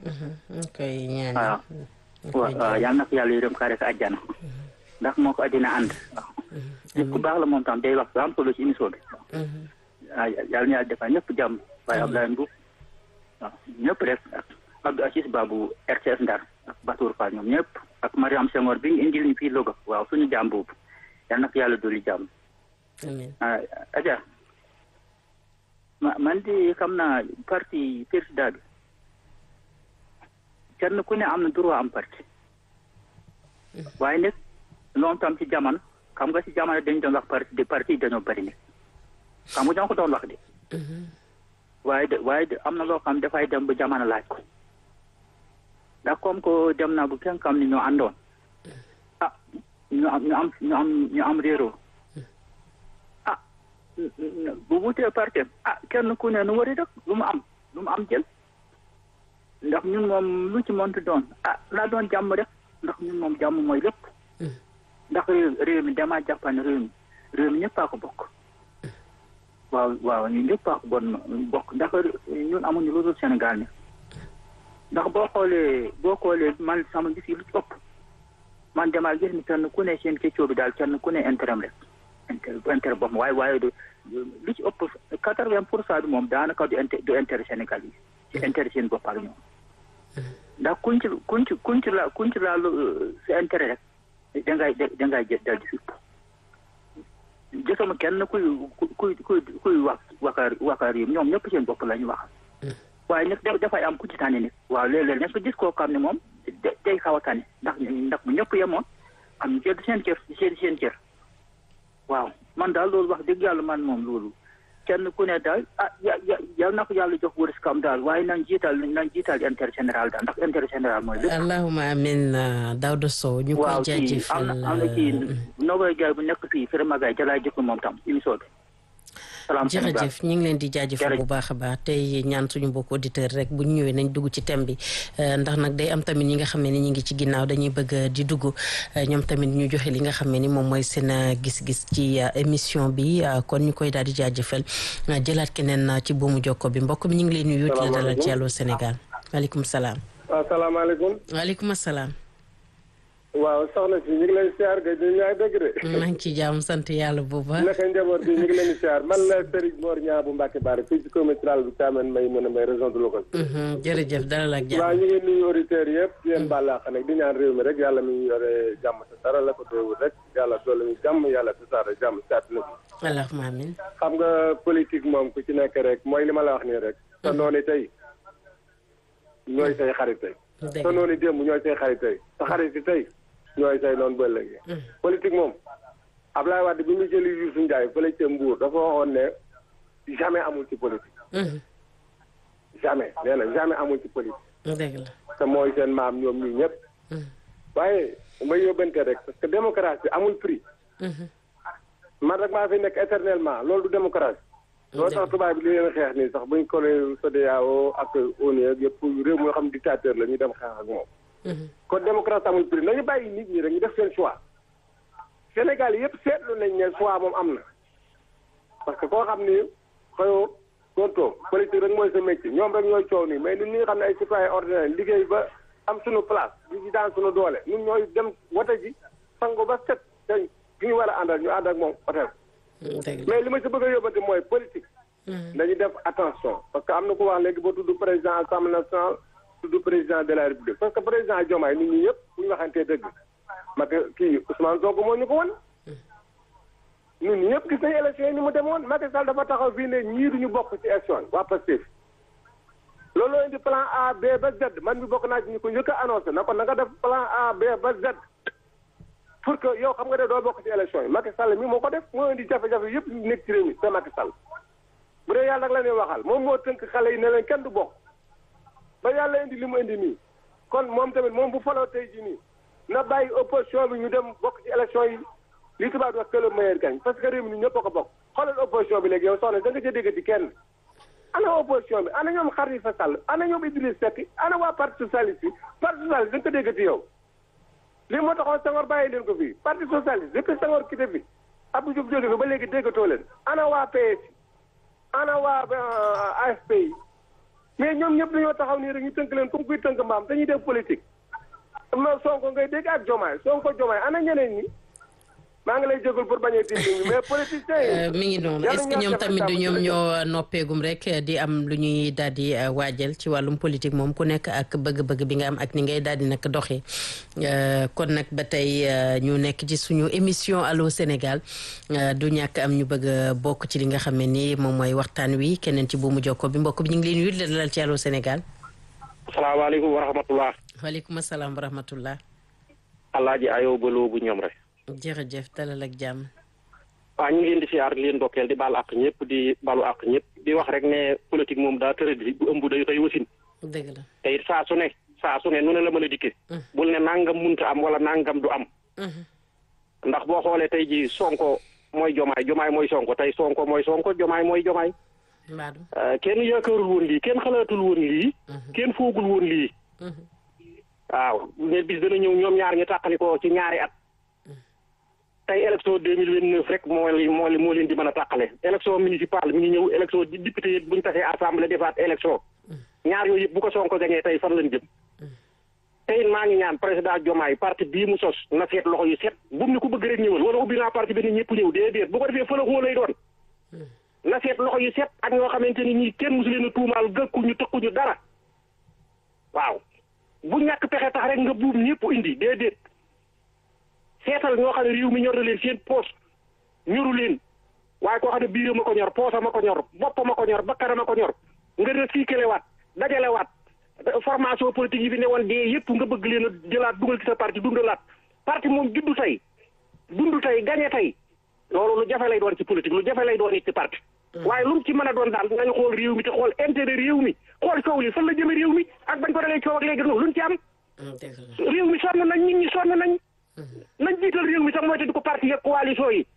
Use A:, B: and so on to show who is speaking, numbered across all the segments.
A: koy ñaan.
B: waaw yal na ko yàlla yërëm xaare ko àjjana. ndax moo ko àddina ànd. nit ku baax la moom tam day wax am solo ci émission bi. yàlla na yàlla defal ñëpp jàmm waaye Abdoulaye Mbow waaw ñëpp rek ak Abdou Assis Babou RTS Ndar ak Batour Fall ñoom ñëpp ak Mariam Senghor bi indil ñu fii Louga waaw suñu jàmm boobu yal na ko yàlla dolli jàmm.
A: amiin
B: Adja man di xam naa parti président bi kenn ku ne am na droit am parti waaye nag loolu tam ci jamono xam nga ci jamono dañu doon wax parti dañoo bëri nag xam nga ñoo ko doon wax de waaye am na loo xam dafay dem ba jamono laaj ko ndax comme que dem na bu kenn xam ni ñoo àndoon ñu am réeroo bu wutee parti kenn ku ne nu wari rek lu mu am jël ndax ñun moom lu ci mënti doon laa doon jàmm rek ndax ñun moom jàmm mooy lépp ndax réew mi damaa jàppa ne réew mi ñëpp a ko bokk waaw ñun ñëpp a ko bokk ndax ñun amuñu lu dul Sénégal ni ndax boo xoolee man sama gis yi lu ci ëpp man damaa gis ni kenn ku ne seen kéccoo bi daal kenn ku ne intérêt rek intérêt boppam waaye lu ci ëpp 80% bi moom daanaka du intérêt Sénégal yi ci intérêt seen bopp ak ñoom ndax kuñ ci laal sa intérêt rek dangay dal di fipp gisuma kenn kuy wakaar yi ñoom ñëpp seen bopp la ñu wax waaye nag dafay am ku ci tànne nit waaw léeg-léeg nag gis koo xam ne moom day xaw a tànne ndax bu ñëpp yemoon am ñu jël seen cër waaw man daal loolu wax dëgg yàlla man moom loolu kenn ku ne daal yal na ko yàlla jox wërsëg kam daal waaye nañ jiital intérêt général daal ndax intérêt général mooy lépp.
A: allahumma amin Daouda Sow ñu koy jaajëfal
B: waaw am na kii Nogoy Gaye bu nekk fii Kër Magaye jalaay jëkk moom tam émission bi.
A: jërëjëf ñu ngi leen di jaajëfal bu baax a baax tey ñaan suñu mbokk auditeur rek bu ñu ñëwee nañ dugg ci thème bi ndax nag day am tamit ñi nga xam ne ni ñu ngi ci ginnaaw dañuy bëgg di dugg ñoom tamit ñu joxe li nga xam ne ni moom mooy seen gis-gis ci émission bi kon ñu koy daal di jaajëfal jëlaat keneen ci buumu jokko bi mbokk mi ñu ngi leen nuyu di la dalal ci Allô Sénégal maaleykum salaam.
C: waaw salaamaaleykum.
A: waaleykum salaam.
C: waaw soxna si ñu ngi lay siyaar ga ñu ñaay dëgg de.
A: maa ngi ci jàmm sant yàlla bu baax.
C: naka njaboot bi ñu ngi leen di siyaar man la Serigne Mor Niang bu Mbacke Bari fii ci commune rurale bu Thiamène may région de Louga.
A: jërëjëf dalal ak jàmm.
C: waaw ñu ngi nuyu auditeurs yëpp di leen bàllaax nag di ñaan réew mi rek yàlla mi yore jàmm te dara la ko doyul rek yàlla doole ñu jàmm yàlla tasaare jàmm si àdduna bi.
A: allahumma amiin.
C: xam nga politique moom ku ci nekk rek mooy li ma la wax nii rek. te noonu tey ñooy say xarit tey. te noonu démb ñooy say xarit tey te xarit yi tey ñooy say noonu ba léegi. politique moom Ablaye Wade bi ñu jëli Youssou Ndiaye fële ca Mbour dafa waxoon ne jamais amul ci politique. jamais nee na jamais amul ci politique.
A: dëgg la
C: te mooy seen maam ñoom ñii ñëpp. waaye may yóbbante rek parce que démocratie amul prix. man rek maa fi nekk éternellement loolu du démocratie. loolu tax tubaab bi li leen xeex nii sax buñ ko lee CEDEAO ak ONU yëpp réew moo xam dictateur la ñu dem xeex ak moom. kon démocratie amul prix nañu bàyyi nit ñi rek ñu def seen choix. Sénégal yëpp seetlu nañ ne choix moom am na. parce que koo xam ni xëyoo konto politique rek mooy sa métier ñoom rek ñooy coow nii mais ñun ñi nga xam ne ay citoyen ordinaire liggéey ba am suñu place di daan suñu doole ñun ñooy dem wote ji sango ba set dañ ki ñu war a àndal ñu ànd ak moom hôtel. mais li ma si bëgg a yóbbante mooy politique. dañu def attention parce que am na ko wax léegi ba tudd président assemblée nationale tudd président de la république parce que président Diomaye nit ñi yëpp bu ñu waxantee dëgg Macky kii Ousmane Sonko moo ñu ko won ñun ñi ñëpp gis nañu élection yi ni mu demoon Macky Sall dafa taxaw fii ne ñii duñu bokk ci élection waa Pastef looloo indi plan A B ba Z man mi bokk naa ci ñu ko njëkk a annoncé na ko na nga def plan A B ba Z pour que yow xam nga de doo bokk ci élection yi Macky Sall mi moo ko def moo indi jafe-jafe yëpp nekk ci réew mi c'est Macky Sall bu dee yàlla nag la ñuy waxal moom moo tënk xale yi ne leen kenn du bokk ba yàlla indi li mu indi nii kon moom tamit moom bu faloo tey jii nii na bàyyi opposition bi ñu dem bokk ci élection yi li tubaab di wax que le meilleur gagne parce que réew mi ñëpp a ko bokk xoolal opposition bi léegi yow soxna da nga ca déggati kenn ana opposition bi ana ñoom Khalifa Sall ana ñoom Idriss Seck ana waa parti socialiste yi parti socialiste da nga ko déggati yow lii moo taxoon Senghor bàyyi leen ko fii parti socialiste depuis Senghor quitté fi Abdou Diouf jóge fi ba léegi déggatoo leen ana waa PS ana waa AFP yi mais ñoom ñëpp dañoo taxaw nii rek ñu tënk leen comme kuy tënk mbaam dañuy def politique. ma Sonko ngay dégg ak Diomaye Sonko Diomaye ana ñeneen ñi maa ngi lay jégalu pour bañ a tiit mais politiciens yi.
A: mi ngi noonu est-ce que ñoom tamit du ñoom ñoo noppeegum rek di am lu ñuy daal di waajal ci wàllum politique moom ku nekk ak bëgg-bëgg bi nga am ak ni ngay daal di nag doxee kon nag ba tey ñu nekk ci suñu émission Allô Sénégal du ñàkk am ñu bëgg a bokk ci li nga xam ne ni moom mooy waxtaan wi keneen ci buumu jokko bi mbokk bi ñu ngi leen nuyu dalal ci Allô Sénégal.
D: asalaamaaleykum wa rahmatullah.
A: waaleykum salaam wa rahmatullah.
D: Alaaji Ayo Baloo bu ñoom rek.
A: jërëjëf dalal ak jàmm.
D: waaw ñu ngi leen di siyaar di leen ndokkeel di baal àq ñëpp di balu àq ñëpp di wax rek ne politique moom daa tëradi bu ëmb day wasin.
A: dëgg la
D: te it saa su ne nu ne la mën a dikkee. bul ne nangam munta am wala nangam du am. ndax boo xoolee tey ji Sonko mooy Jomaay mooy Sonko tey Sonko mooy Sonko Jomaay mooy Jomaay. kenn yaakaarul woon lii kenn xalaatul woon lii. kenn foogul woon lii. waaw ne bis dana ñëw ñoom ñaar ñu tàqali ko ci ñaari at. tey élection 2029 rek moo leen di mën a tàqale élection municipale mi ngi ñëw élection député yi bu ñu tasee assemblée defaat élection ñaar yooyu yëpp bu ko Sonko gañee tey fan lañ jëm tey maa ngi ñaan président Diomaye parti bii mu sos na seet loxo yu set bu mu ni ku bëgg rek ñëwal wala ubbi naa parti bi ni ñëpp ñëw déedéet bu ko defee fëlaxoo lay doon na seet loxo yu set ak ñoo xamante ni ñii kenn musu leen a tuumaal gëkkuñu tëkkuñu dara waaw bu ñàkk pexe tax rek nga buub ñëpp indi déedéet seetal ñoo xam ne réew mi ñor na leen seen poos ñoru leen waaye koo xam ne biiram ma ko ñor poosa ma ko ñor bopp ma ko ñor bakkara ma ko ñor nga recyclé waat dajale waat formation politique yi fi ne woon dee yëpp nga bëgg leen a jëlaat dugal ci sa parti dundalaat parti moom juddu tey dund tey gañe tey loolu lu jafe lay doon ci politique lu jafe lay doon it ci parti waaye lu mu ci mën a doon daal nañu xool réew mi te xool intérêt réew mi xool coow li fan la jëme réew mi ak bañ ko dalee coow ak léegi noonu luñ ci am réew mi sonn nañ nit ñi sonn nañ nañ jiital réew mi sax mooy te di ko parti yeeg coalition yi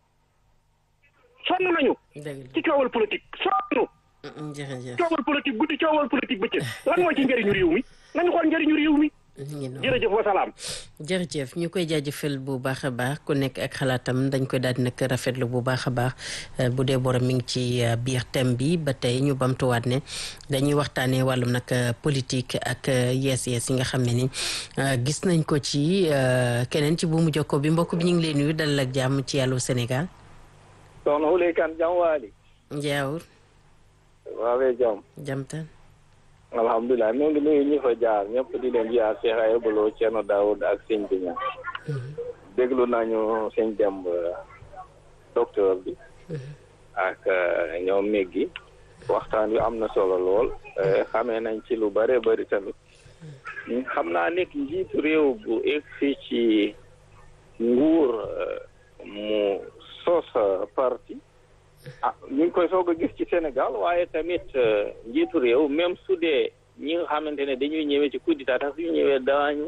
D: sonn nañu ci coowal politique sonn coowal politique guddi coowal politique bëccëg lan mooy ci njëriñu réew mi nañu xool njëriñu réew mi jërëjëf wasalaam
A: jërëjëf ñu koy jaajëfal bu baax a baax ku nekk ak xalaatam dañ koy daal di nag rafetlu bu baax a baax bu dee borom mi ngi ci biir thème bi ba tey ñu bamtuwaat ne dañuy waxtaanee wàllum nag politique ak yees yi nga xam ne ni gis nañ ko ci keneen ci buumu jokko bi mbokk bi ñu ngi leen nuyu dalal ak jàmm ci Allô Sénégal.
E: soxna Wuley Kan jàmm waali.
A: Njaawur.
E: waawee jàmm.
A: jàmm tan.
E: alhamdulilah ñoo ngi nuyu ñi fa jaar ñëpp di leen ziar Cheikh Ayo Baloo Thierno Daoud ak sëñ bi ña déglu nañu sëñ Demb docteur bi ak ñoom Meggi waxtaan wi am na solo lool xamee nañ ci lu bare bari tamit xam naa nekk njiitu réew bu egg fii ci nguur mu sos parti ñu ngi koy soog a gis ci Sénégal waaye tamit njiitu réew même su dee ñi nga xamante ne dañuy ñëwee ci coup d'état tax suñu ñëwee daañu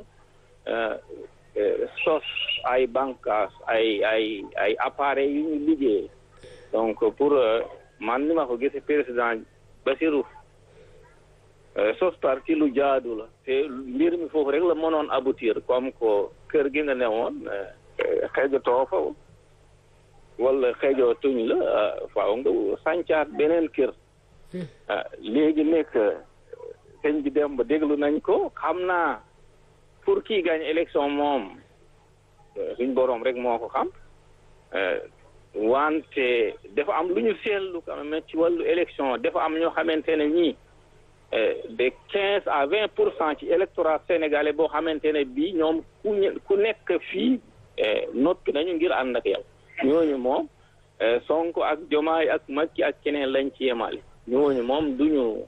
E: sos ay bànqaas ay appareils yu ñu liggéey donc pour man ni ma ko gisee président Bassirou sos parti lu jaadu la te mbir mi foofu rek la mënoon aboutir comme que kër gi nga newoon xeejatoo fa wala xeejoo tuñ la faaw nga sàncaat beneen kër léegi nekk sëñ bi dem ba déglu nañ ko xam naa pour kii gagne élection moom suñ boroom rek moo ko xam wante dafa am lu ñu seetlu quand même ci wàllu élection dafa am ñoo xamante ne ñii de 15 à 20% ci électorat sénégalais boo xamante ne bii ñoom ku nekk fii noppi nañu ngir ànd ak yow ñooñu moom Sonko ak Diomaye ak Macky ak keneen lañ ci yemale ñooñu moom duñu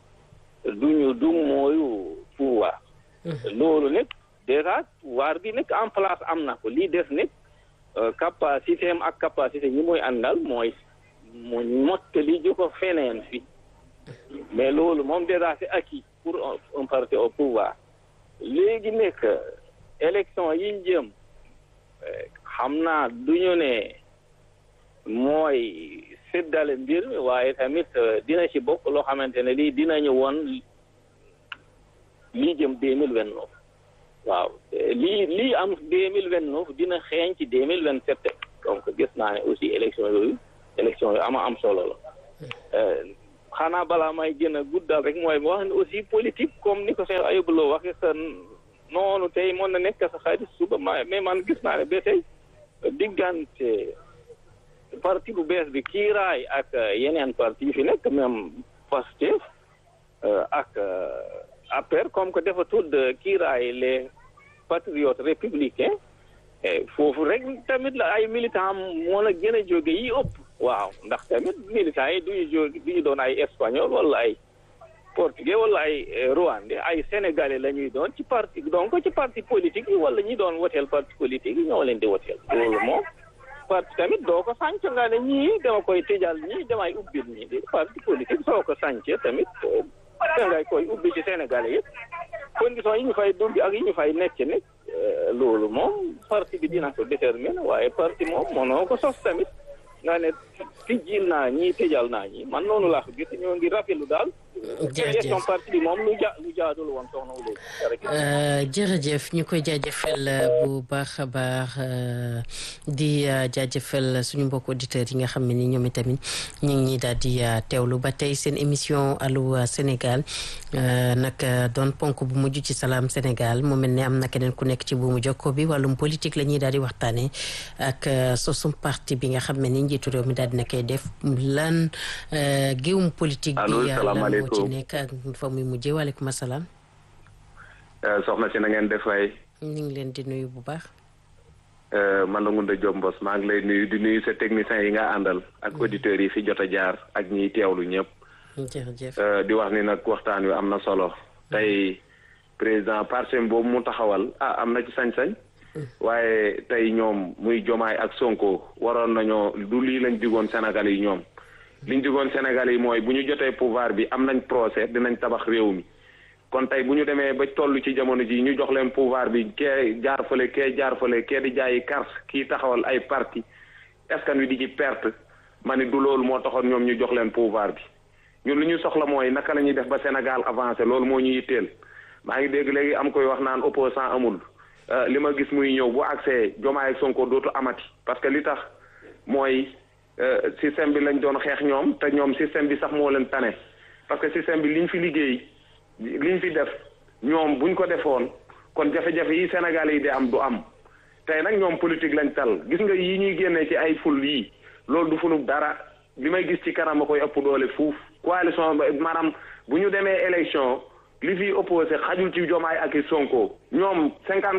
E: mooyu pouvoir loolu nag déjà pouvoir bi nekk en place am na ko lii def nag capacité am ak capacité ñi mooy àndal mooy mu mottali ji ko feneen fi mais loolu moom déjà c'est acquis pour un parti au pouvoir léegi nekk élection yi jëm xam naa duñu ne mooy séddale mbir mi waaye tamit dina ci bokk loo xamante ne lii dinañu woon lii jëm 2029 waaw lii am 2029 dina xeeñ ci 2027 donc gis naa ne aussi élection yooyu ama am solo la xanaa balaa may gën a guddal rek mooy wax ne aussi politique comme ni ko Cheikh Ayibou Lo waxee que noonu tey mën na nekk sa xarit suba mais man gis naa ne ba tey diggante parti bu bees bi kiiraay ak yeneen parti yi fi nekk même Pastef ak APR comme que dafa tudd kiiraay les patriotes républicains foofu rek tamit la ay militants moo la gën a jóge yi ëpp waaw ndax tamit militants yi duñu doon ay espagnol wala ay portugais wala ay rwandais ay sénégalais la ñuy doon ci parti donc ci parti politique yi wala ñi doon woteel parti politique yi ñoo leen di woteel loolu moom parti tamit doo ko sànc nga ne ñii dama koy tëjal ñii damay ubbil ñii di parti politique soo ko sàncee tamit dangay koy ubbi ci sénégalais yëpp condition yi ñu fay dugg ak yi ñu fay nekk loolu moom parti bi dina ko déterminer waaye parti moom mënoo ko sos tamit nga ne tijjil naa ñii tëjal naa ñii man noonu laa ko gis ñoo ngi rafetlu daal. jërëjëf parti bi moom lu jaadul woon soxna Wula.
A: jërëjëf ñu koy jaajëfal bu baax a baax di jaajëfal suñu mbokk auditeurs yi nga xam ne ni ñoom itamit ñu ngi daal di teewlu ba tey seen émission Allô Sénégal nag doon ponk bu mujj ci Salam Sénégal mu mel ne am na keneen ku nekk ci buumu jokko bi wàllum politique la ñuy daal di waxtaanee ak sosum parti bi nga xam ne ni njiitu réew mi daal dina koy def lan géewum politique bi lan moo ci nekk ak fa muy mujjee waaleykum salaam.
F: soxna si na ngeen def waay.
A: ñu ngi leen di nuyu bu baax.
F: man la Ngounda Diop Mbos maa ngi lay nuyu di nuyu sa techniciens yi nga àndal ak auditeurs yi fi jot a jaar ak ñiy teewlu ñëpp.
A: jërëjëf
F: di wax ni nag waxtaan wi am na solo tey président parti boobu mu taxawal am na ci sañ-sañ. waaye tey ñoom muy Jomaay ak Sonko waroon nañoo du lii lañ digoon Sénégal yi ñoom. liñ digoon Sénégal yi mooy bu ñu jotee pouvoir bi am nañ procès dinañ tabax réew mi kon tey bu ñu demee ba toll ci jamono ji ñu jox leen pouvoir bi kee jaar fële kee di jaayi carte kii taxawal ay parti askan wi di ci perte ma ni du loolu moo taxoon ñoom ñu jox leen pouvoir bi ñun li ñu soxla mooy naka la ñuy def ba Sénégal avancé loolu moo ñu yitteel maa ngi dégg léegi am koy wax naan opposant amul li ma gis muy ñëw bu accès Diomaye ak Sonko dootu amati parce que li tax mooy système bi lañ doon xeex ñoom te ñoom système bi sax moo leen tane parce que système bi liñ fi liggéey liñ fi def ñoom buñ ko defoon kon jafe-jafe yi Sénégal yi di am du am tey nag ñoom politique lañ tal gis nga yi ñuy génnee ci ay ful yii loolu du funub dara li may gis ci kanam a koy ëpp doole fuuf coalition maanaam bu ñu demee élection li fi opposé xajul ci Diomaye ak i Sonko ñoom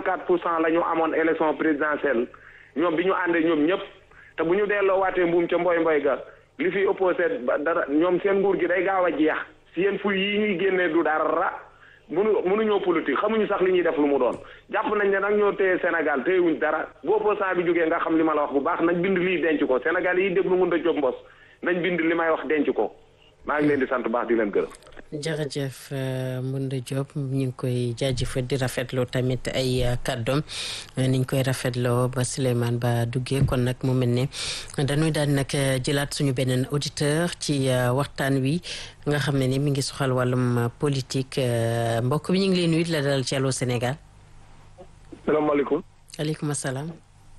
F: 54% la ñu amoon élection présidentielle ñoom bi ñu àndee ñoom ñëpp te bu ñu delloo waatee mbuum ca mboy ga li fi opposé dara ñoom seen nguur gi day gaaw a jeex si yéen ful yi ñuy génnee du dara mënuñoo politique xamuñu sax li ñuy def lu mu doon jàpp nañ ne nag ñoo téye Sénégal téyewuñ dara bu opposant bi jógee nga xam li ma la wax bu baax nañ bind lii denc ko Sénégal yi déglu Ngounda Diop Mbos nañ bind li may wax denc ko maa ngi leen di sant baax di leen gërëm.
A: jërëjëf Ngounda Diop ñu ngi koy jaajëfal di rafetloo tamit ay kàddoom ni ñu koy rafetloo ba Souleymane Ba duggee kon nag mu mel ne dañuy daal nag jëlaat suñu beneen auditeur ci waxtaan wi nga xam ne ni mi ngi soxal wàllum politique mbokk bi ñu ngi leen nuyu la dalal ci Allô Sénégal.
C: salaamaaleykum.
A: aleykum salaam.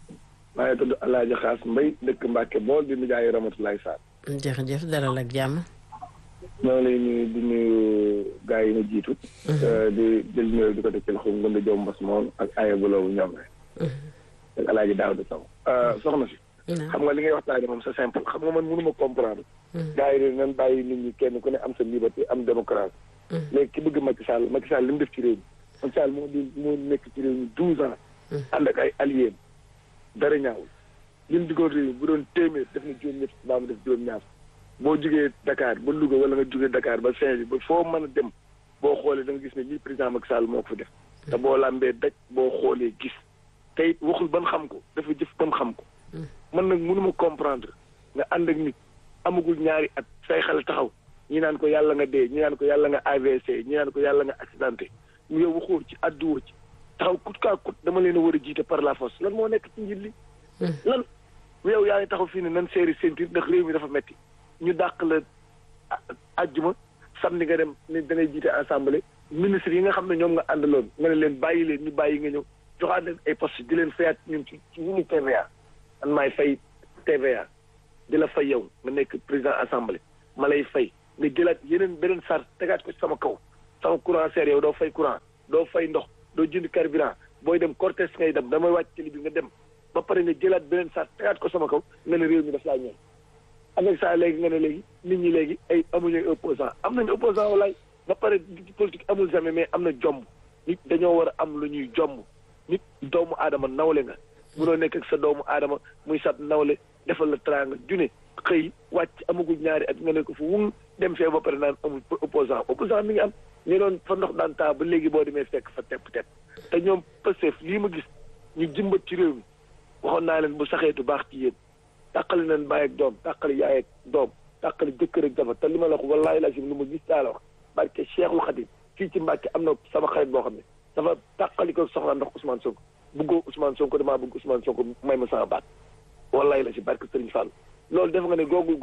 C: maa ngi tudd El Hadj Xaas Mbaye dëkk Mbacke bool di nijaayu Ramatoulaye Sarr.
A: jërëjëf dalal ak jàmm.
C: ñoo ngi lay nuyu di nuyu gars yi ñu jiitu. di jël nuyu di ko teg ci loxo Ngounda Diop Mbos moom ak Ayibou Lo ñoom rek. ak El Hadj Daouda Sow. soxna si. xam nga li ngay waxtaanee moom c'est simple xam nga man mënuma comprendre. gars yi dañu leen bàyyi nit ñi kenn ku ne am sa liberté am démocratie. léegi ki bëgg Macky Sall li mu def ci réew mi Macky Sall moo nekk ci réew mi 12 ans. ànd ak ay alliés dara ñaawul. li mu diggoon réew mi bu doon téeméer def na juróom-ñett baa mu def juróom-ñaar. boo jugee Dakar ba Louga wala nga jugee Dakar ba Saint-Louis ba foo mën a dem boo xoolee da nga gis ne lii président Macky Sall moo ko fa def te boo lambee daj boo xoolee gis tey waxul ban xam ko dafa jëf ban xam ko man nag mënuma comprendre nga ànd ak nit amagul ñaari at say xale taxaw ñi naan ko yàlla nga dee ñi naan ko yàlla nga AVC ñi naan ko yàlla nga accidenté mu yow waxoo ci adduwoo ci taxaw kut kaa kut dama leen a war a jiite par la force lan moo nekk ci njit li lan yow yaa ngi taxaw fii ne nan seeri ceinture ndax réew mi dafa metti ñu dàq la àjjuma samedi nga dem ne da ngay jiite assemblée ministre yi nga xam ne ñoom nga àndaloon nga ne leen bàyyi leen ñu bàyyi nga ñëw joxaat leen ay poste di leen fayaat ñun ci ñu TVA man maay fay TVA di la fay yow nga nekk président assemblée ma lay fay
G: nga jëlaat beneen charge tegaat ko sama kaw sama courant seer yow doo fay courant doo fay ndox doo jënd carburant booy dem cortège ngay dem damay wàcc ci li bi nga dem ba pare nga jëlaat beneen charge tegaat ko sama kaw nga ne réew mi daf laa ñëw avec ça léegi nga ne léegi nit ñi léegi ay amuñu opposant am nañu opposant walaay ba pare politique amul jamais mais am na jomb nit dañoo war a am lu ñuy jomb nit doomu aadama nawle nga munoo nekk ak sa doomu aadama muy sat nawle defal la teraanga june xëy wàcc amagul ñaari at nga ne ko fu wung dem fee ba pare naan amul opposant mi ngi am ñu doon fa ndox daan taa ba léegi boo demee fekk fa tepp te ñoom Pastef lii ma gis ñu jëmbat ci réew mi waxoon naa leen bu saxeetu baax ci yéen tàqali nañ baay ak doom tàqali yaay ak doom tàqali jëkkër ak jabar te li ma la wax wallaahi lazim lu ma gis daa la wax barke Cheikhul Khadim fii ci Mbàkke am na sama xarit boo xam ne dafa tàqali ko soxla ndax Ousmane Sonko bëggoo Ousmane Sonko damaa bëgg Ousmane Sonko may ma sama baat wallaahi la si barke Serigne Fall loolu def nga ne googu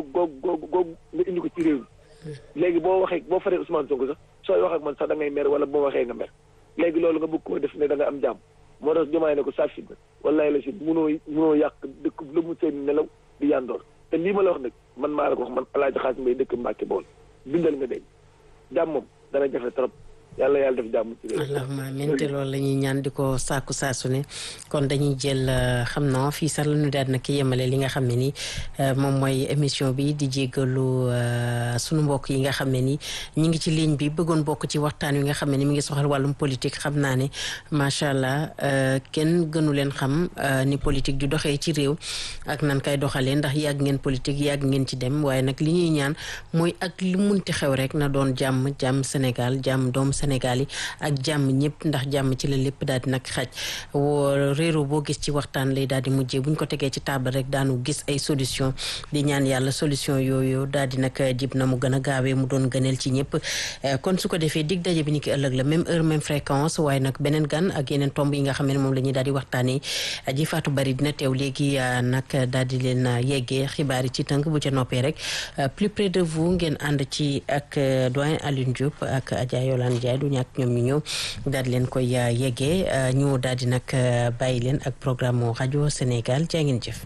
G: nga indi ko ci réew mi léegi boo faree Ousmane Sonko sax sooy wax ak man sax da ngay mer wala boo waxee nga mer léegi loolu nga bëgg koo def ne da nga am jàmm moo tax Diomaye ne ko saafit na wallaahi la si munoo yàq dëkk la mu seen nelaw di yandoor te lii ma la wax nag man maa la ko wax man Alaaji Xaas Mbay dëkk Mbàkke Bawol bindal nga dégg jàmm moom dana jafe trop yàlla def jàmm ci réew.
A: allahumma amiin te loolu la ñuy ñaan di ko sàkku saa su ne kon dañuy jël xam naa fii sax la ñu daal nag yemale li nga xam ne ni moom mooy émission bi di jéggalu sunu mbokk yi nga xam ne ni ñi ngi ci ligne bi bëggoon bokk ci waxtaan wi nga xam ne ni mi ngi soxal wàllum politique xam naa ne macha allah kenn gënu leen xam ni politique di doxee ci réew ak nan kay doxalee ndax yàgg ngeen politique yàgg ngeen ci dem waaye nag li ñuy ñaan mooy ak li munti xew rek na doon jàmm Sénégal jàmm doom Sénégal yi ak jàmm ñëpp ndax jàmm ci la lépp daal di nag xaj réeru boo gis ci waxtaan lay daal di mujjee buñ ko tegee ci table rek daanu gis ay solution di ñaan yàlla solution yooyu daal di nag jib na mu gën a gaawee mu doon gëneel ci ñëpp kon su ko defee dig daje bi ni ki ëllëg la même heure même fréquence waaye nag beneen gan ak yeneen tomb yi nga xam ne moom la ñuy daal di waxtaanee ji Fatou Bari dina teew léegi nag daal di leen yeggee xibaar yi ci tënk bu ca noppee rek plus près de vous ngeen ànd ci ak doyen Alioune Diop ak Adja Yolande Ndiaye du ñàkk ñoom ñu ñëw daal di leen koy yeggee ñu daal di nag bàyyi leen ak programme mu rajo Sénégal jaa ngeen jëf.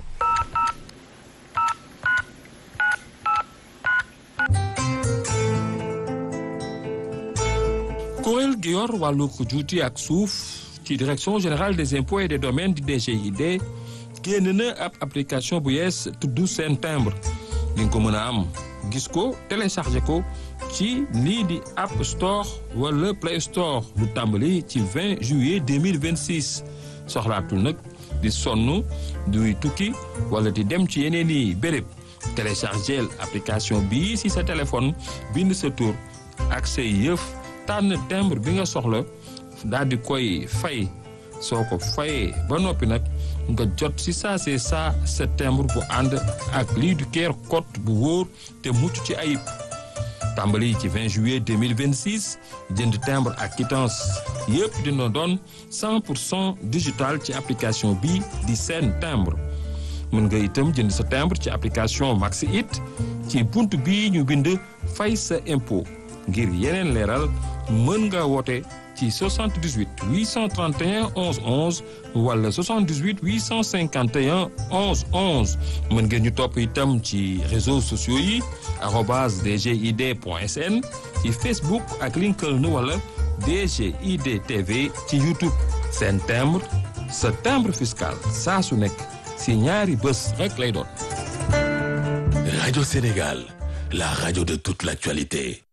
H: kuréel gi yor wàllu juuti ak suuf ci direction générale des impôts et des domaines di DGID génn na ab application bu yees tudd seen timbre li nga ko mën a am gis ko téléchargé ko ci lii di App Store wala Play Store lu tàmbali ci 20 juillet 2026 soxlaatul nag di sonn duy tukki wala di dem ci yeneen i béréb téléchargé application bii si sa téléphone bind sa tur ak say yëf tànn timbre bi nga soxla daal di koy fay soo ko fayee ba noppi nag nga jot si saa see saa sa timbre bu ànd ak lii du QR code bu wóor te mucc ci ayib. tàmbali ci 20 juillet 2026 jënd timbre ak quittance yëpp dina doon 100% digital ci application bi di seen timbre mën nga itam jënd sa timbre ci application Maxi It ci bunt bii ñu bind fay sa impôt ngir yeneen leeral mën nga woote ci 78 831 11 11 wala 78 851 11 11 mën ngeen ñu topp itam ci réseaux sociaux yi @dgid.sn ci Facebook ak LinkedIn wala DGID TV ci YouTube seen timbre sa timbre fiscal saa su nekk si ñaari bés rek lay doon.
I: Radio Sénégal, la radio de toute l'actualité.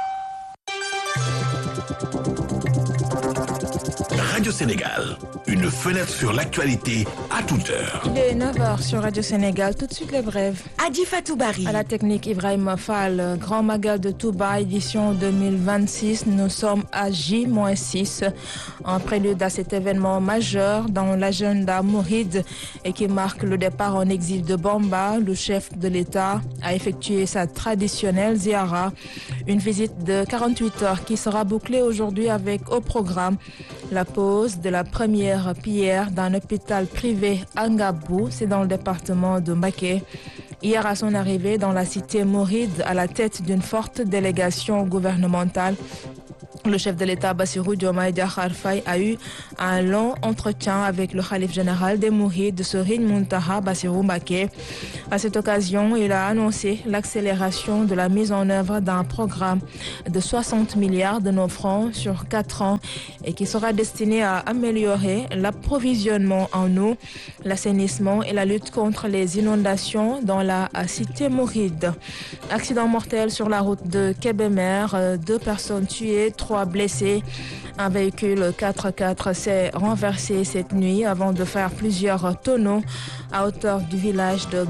I: Radio Sénégal, une fenêtre sur l'actualité à toute heure.
J: Il est 9h sur Radio Sénégal, tout de suite les brèves.
K: Adi Fatou Bari.
J: À la technique, Ibrahim Fall, Grand Magal de Touba, édition 2026. Nous sommes à J-6, en prélude à cet événement majeur dans l'agenda mouride et qui marque le départ en exil de Bamba. Le chef de l'État a effectué sa traditionnelle ziara, une visite de 48 heures qui sera bouclée aujourd'hui avec au programme la pose de la première pierre d'un hôpital privé à Ngabou, c'est dans le département de Mbacké. Hier, à son arrivée dans la cité mouride, à la tête d'une forte délégation gouvernementale, Le chef de l'État Bassirou Diomaye Diakhar Faye a eu un long entretien avec le khalife général des Mourides, Serigne Mountakha Bassirou Mbacké. À cette occasion, il a annoncé l'accélération de la mise en œuvre d'un programme de 60 milliards de nos francs sur 4 ans et qui sera destiné à améliorer l'approvisionnement en eau, l'assainissement et la lutte contre les inondations dans la cité mouride. Accident mortel sur la route de Kébémer, 2 personnes tuées, 3 blessés. Un véhicule 4x4 s'est renversé cette nuit avant de faire plusieurs tonneaux à hauteur du village de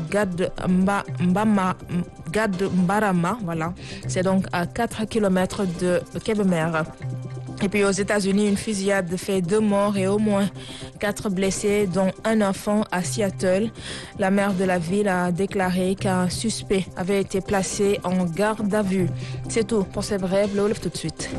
J: Gadmbarama. Voilà. C'est donc à 4 km de Kébémer. Et puis aux États-Unis, une fusillade fait 2 morts et au moins 4 blessés, dont un enfant à Seattle. La maire de la ville a déclaré qu'un suspect avait été placé en garde à vue. C'est tout pour ces brèves. Le Wolof tout de suite.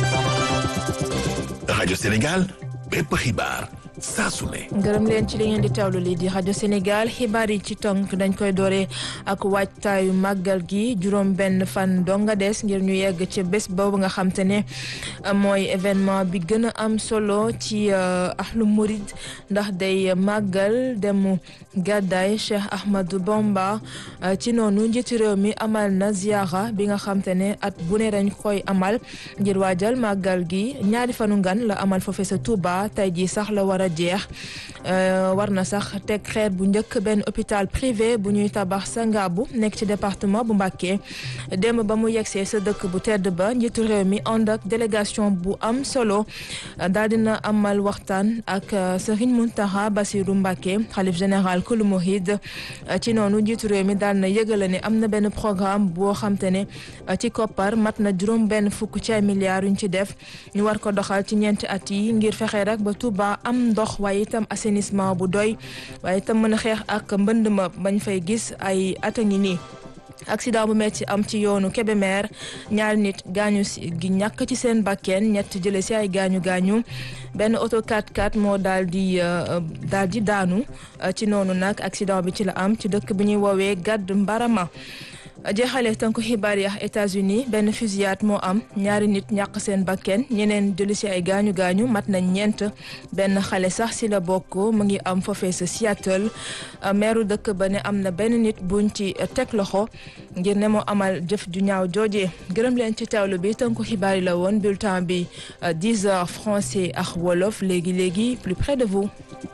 I: Radio Sénégal, bépp xibaar saa su ne.
J: gërëm leen ci li ngeen di teewlu lii di rajo Sénégal xibaar yi ci tënk dañ koy dooree ak waajtaayu màggal gi juróom benn fan donga des ngir ñu yegg ci bés boobu nga xam te ne mooy événement bi gën a am solo ci ahlu murid ndax day màggal demu gàddaay Cheikh Ahmadou Bamba ci noonu njiitu réew mi amal na ziyaara bi nga xam te ne at bu ne dañ koy amal ngir waajal màggal gi ñaari fanu ngan la amal foofe sa Touba tey jii sax la war a jeex war na sax teg xeer bu njëkk benn hôpital privé bu ñuy tabax sa Ngaabu nekk ci département bu Mbacké démb ba mu yegsee sa dëkk bu tedd ba njiitu réew mi ànd ak délégation bu am solo daal dina amal waxtaan ak Serigne Mountakha Bassirou Mbacké xalif général kulu Mouride ci noonu njiitu réew mi daal na yëgale ne am na benn programme boo xam te ne ci koppar mat na juróom benn fukk ci ay milliards yuñ ci def ñu war ko doxal ci ñeenti at yi ngir fexe rek ba Touba am ndox waaye itam assainissement bu doy waaye itam mën a xeex ak mbënd ma bañ fay gis ay at a ngi nii. accident bu metti am ci yoonu Kébémer ñaari nit gaañu gi ñàkk ci seen bakkeen ñett jële si ay gaañu benn auto 4x4 moo daal di daanu ci noonu nag accident bi ci la am ci dëkk bi ñuy woowee Gadmbarama. jeexale tënku xibaar yi ak États-Unis benn fusillade moo am ñaari nit ñàkk seen bakken ñeneen jëli si ay gaañu mat nañ ñeent benn xale sax si la bokk mu ngi am foofee sa Seattle meeru dëkk ba ne am na benn nit buñ ci teg loxo ngir ne moo amal jëf ju ñaaw joojee gërëm leen ci teewlu bi tënku xibaar yi la woon bulletin bi 10h français ak wolof léegi plus près de vous.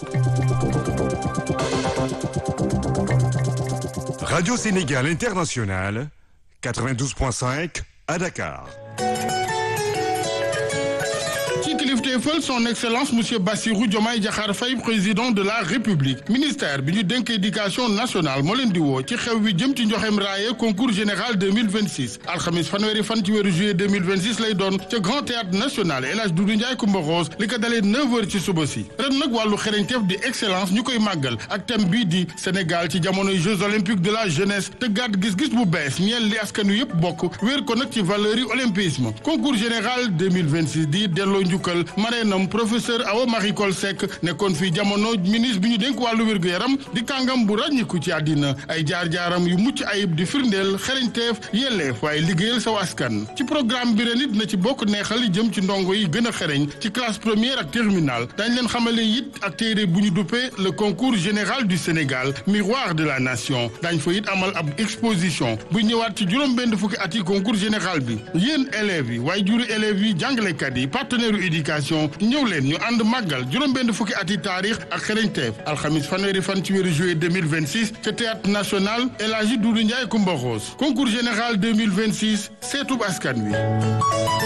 K: Radio Sénégal International, 92.5 à Dakar.
L: ci kilifteefal son excellence monsieur Bassirou Diomaye Diakhar Faye président de la République ministère bi ñu dénk éducation nationale moo leen di woo ci xew wi jëm ci njoxem raaye concours général 2026 alxamis fanweeri fan ci weeru juillet 2026 lay doon ca grand théâtre national El Hadj Doudou Ndiaye Coumba Rose li ko dalee 9h ci suba si ren nag wàllu xereñteef di excellence ñu koy màggal ak thème bii di Sénégal ci jamonoy Jeux olympiques de la jeunesse te gàtt gis-gis bu bees ñeel li askan wi yëpp bokk wéer ko nag ci valeur yi olympisme concours général 2026 di delloo njukkal mareenam professeur Awa Marie Coll Seck nekkoon fii jamono ministre bi ñu dénk wàllu wér-gu-yaram di kàngam bu ràññiku ci àddina ay jaar-jaaram yu mucc ayib di firndeel xereñteef yelleef waaye liggéeyal saw askan ci programme bi ren it na ci bokk neexal li jëm ci ndongo yi gën a xereñ ci classe première ak terminale dañ leen xamale it ak téere bu ñu duppee le concours général du Sénégal miroir de la nation dañ fa it amal ab exposition bu ñëwaat ci juróom benn fukki at yi concours général bi yéen élèves yi waaye juri élèves yi jàngalekat yi partenaire éducation ñëw leen ñu ànd màggal juróom benn fukki ati taarix ak xereñteef alxamis fanweeri fan ci weeru juillet 2026 ca théâtre national El Hadji Doudou Ndiaye Coumba Rose concours général 2026 seetub askan wi